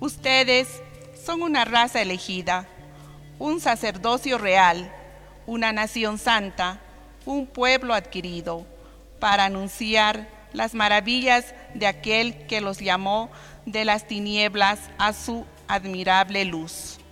Ustedes son una raza elegida, un sacerdocio real, una nación santa, un pueblo adquirido, para anunciar las maravillas de aquel que los llamó de las tinieblas a su admirable luz.